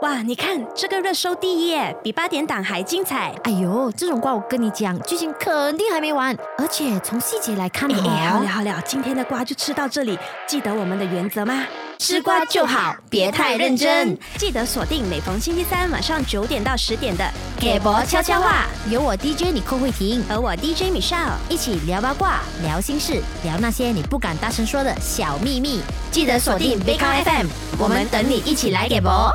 哇，你看这个热搜第一耶，比8点档还精彩。 哎呦，这种瓜我跟你讲，剧情肯定还没完，而且从细节来看好了，今天的瓜就吃到这里。记得我们的原则吗？吃瓜就好，别太认真。记得锁定每逢星期三晚上9点到10点的《给博悄悄话》， 有我 DJ 你寇慧婷和我 DJ Michelle 一起聊八卦、聊心事、聊那些你不敢大声说的小秘密。 记得锁定 Big FM， 我们等你一起来给博。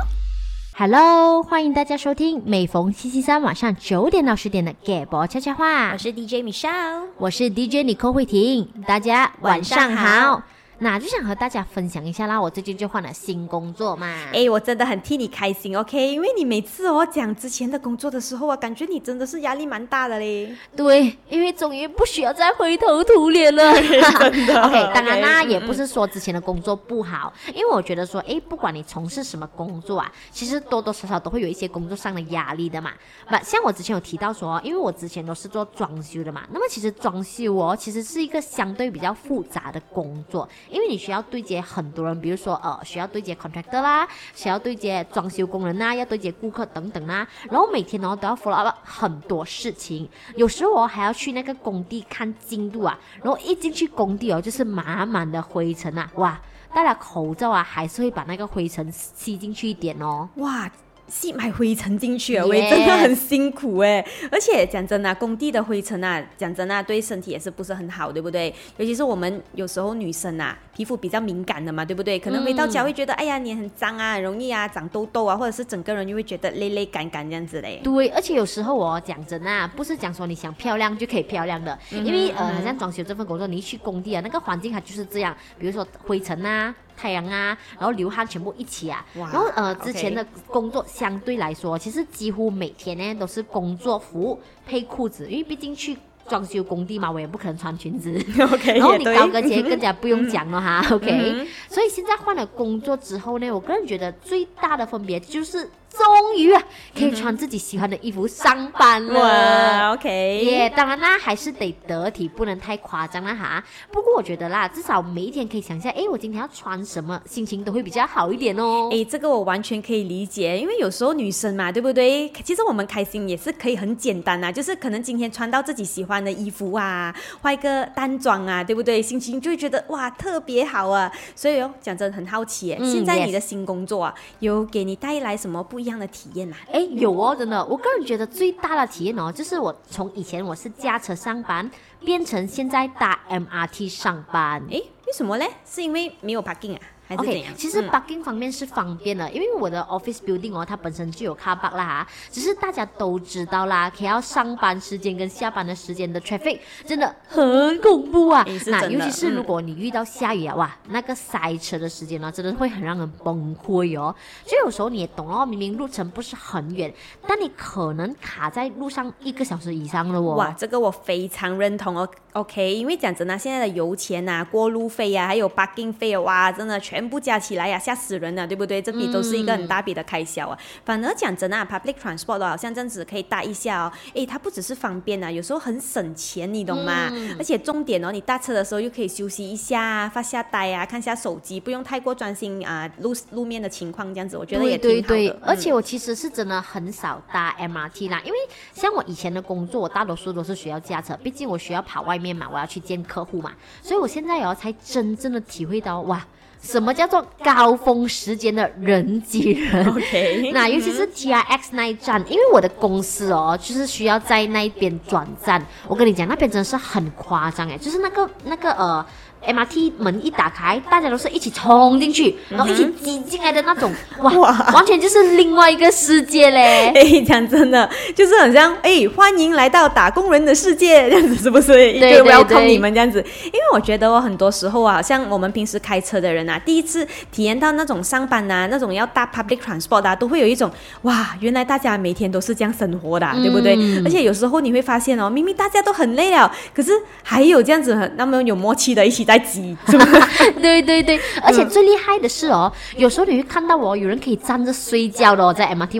Hello， 欢迎大家收听每逢星期三晚上9点到10点的《给博悄悄话》。 我是 DJ Michelle， 我是 DJ 你寇慧婷，大家晚上好。那就想和大家分享一下啦，我最近就换了新工作嘛。 我真的很替你开心 OK， 因为你每次讲之前的工作的时候感觉你真的是压力蛮大的嘞。 对，因为终于不需要再灰头土脸了。 真的 OK， 当然啦，也不是说之前的工作不好，因为我觉得说不管你从事什么工作啊，其实多多少少都会有一些工作上的压力的嘛。像我之前有提到说，因为我之前都是做装修的嘛，那么其实装修其实是一个相对比较复杂的工作，因为你需要对接很多人，比如说需要对接 contractor 啦，需要对接装修工人啦，要对接顾客等等啦，然后每天都要 follow up 很多事情，有时候还要去那个工地看进度啊，然后一进去工地就是满满的灰尘啊，哇，戴了口罩还是会把那个灰尘吸进去一点哦， 哇。吸埋灰尘进去了，真的很辛苦而且讲真的，工地的灰尘讲真的对身体也是不是很好，对不对？尤其是我们有时候女生皮肤比较敏感的嘛，对不对？可能回到家会觉得你很脏很容易长痘痘或者是整个人就会觉得累累干干这样子嘞。 对，而且有时候讲真不是讲说你想漂亮就可以漂亮的，因为好像装修这份工作，你一去工地那个环境它就是这样，比如说灰尘太阳然后流汗全部一起然后之前的工作相对来说，其实几乎每天呢都是工作服配裤子，因为毕竟去装修工地嘛，我也不可能穿裙子 okay, 然后你高跟鞋更加不用讲了哈OK，所以现在换了工作之后呢，我个人觉得最大的分别就是终于可以穿自己喜欢的衣服上班了。 哇 OK， 当然啦，还是得得体，不能太夸张了哈。不过我觉得啦，至少每一天可以想一下，我今天要穿什么，心情都会比较好一点哦。 这个我完全可以理解，因为有时候女生嘛，对不对？其实我们开心也是可以很简单就是可能今天穿到自己喜欢的衣服化一个淡妆对不对？心情就会觉得哇特别好所以讲真的很好奇现在你的新工作有给你带来什么不一样的体验有真的，我个人觉得最大的体验就是我从以前我是驾车上班，变成现在搭 MRT 上班。 为什么呢？是因为没有 parking OK， 其实 parking 方面是方便了，因为我的 office building 它本身就有 car park 啦只是大家都知道啦，可要上班时间跟下班的时间的 traffic 真的很恐怖那尤其是如果你遇到下雨哇，那个塞车的时间真的会很让人崩溃就有时候你也懂明明路程不是很远，但你可能卡在路上1个小时以上了哇，这个我非常认同OK， 因为讲真的，现在的油钱过路费还有 parking 费哇，真的全部加起来吓死人了，对不对？这笔都是一个很大笔的开销反而讲真的public transport 好像这样子可以搭一下它不只是方便有时候很省钱，你懂吗？而且重点你搭车的时候又可以休息一下发下呆看下手机，不用太过专心路面的情况，这样子我觉得也挺好的。 对，而且我其实是真的很少搭 MRT 啦，因为像我以前的工作，我大多数都是需要驾车，毕竟我需要跑外面嘛，我要去见客户嘛，所以我现在才真正的体会到哇，什么叫做高峰时间的人挤人 OK， 那尤其是 TRX 那一站，因为我的公司就是需要在那一边转站，我跟你讲那边真的是很夸张就是那个MRT 门一打开，大家都是一起冲进去，然后一起挤进来的那种，哇，完全就是另外一个世界嘞！ 讲真的，就是很像欢迎来到打工人的世界这样子，是不是？ 对 welcome 你们这样子。因为我觉得很多时候好像我们平时开车的人第一次体验到那种上班那种要搭 public transport 都会有一种哇，原来大家每天都是这样生活的对不对？而且有时候你会发现明明大家都很累了，可是还有这样子那么有默契的一起在挤，是不是？ 对，而且最厉害的是有时候你会看到有人可以站着睡觉的在 MRT， 哇，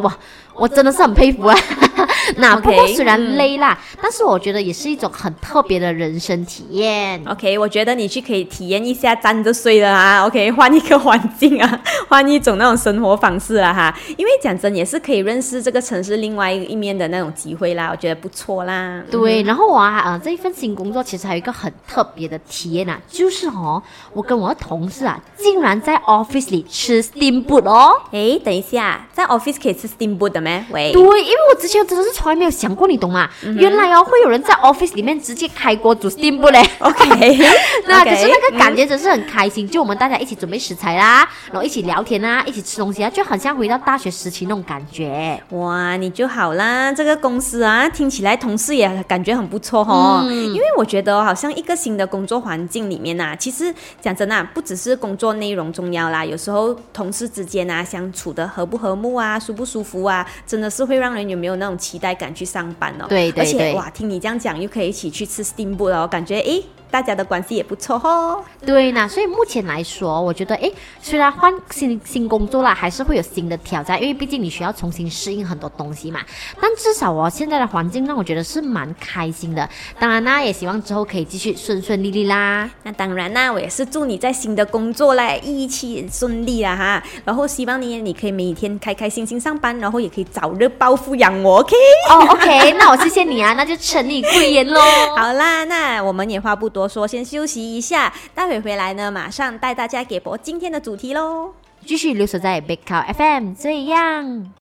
我真的是很佩服啊。那不过 OK， 虽然累啦，但是我觉得也是一种很特别的人生体验。 OK， 我觉得你去可以体验一下站着睡的啊 ，OK， 换一个环境啊，换一种那种生活方式啦哈。因为讲真也是可以认识这个城市另外一面的那种机会啦，我觉得不错啦。 对，然后这一份新工作其实还有一个很特别的体验啊，就是我跟我的同事啊，竟然在 office 里吃 steamboat 哦。 诶，等一下，在 office 可以吃 steamboat 的咩？喂， 对，因为我之前真的是从来没有想过，你懂吗？原来会有人在 office 里面直接开锅煮 steamboat 嘞。 OK， 那可是那个感觉真是很开心，就我们大家一起准备食材啦，然后一起聊天啊，一起吃东西啊，就很像回到大学时期那种感觉。 哇，你就好啦，这个公司啊，听起来同事也感觉很不错哦。因为我觉得好像一个新的工作环境里面啊，其实讲真啊，不只是工作内容重要啦，有时候同事之间啊相处的和不和睦啊，舒不舒服啊，真的是会让人有没有那种期待感去上班哦。 对对对， 而且哇，听你这样讲，又可以一起去吃 steamboat 哦，感觉大家的关系也不错哦。 对呢，所以目前来说，我觉得虽然换新工作啦，还是会有新的挑战，因为毕竟你需要重新适应很多东西嘛。但至少现在的环境让我觉得是蛮开心的。当然啦，也希望之后可以继续顺顺利利啦。 那当然啦，我也是祝你在新的工作啦一起顺利啦哈。然后希望你可以每天开开心心上班，然后也可以早日暴富养我 ，OK？ OK， 那我谢谢你啊，那就承你贵言咯。 好啦，那我们也话不多说，先休息一下，待会回来呢，马上带大家给播今天的主题咯。 继续留守在 Big Cow FM，这样。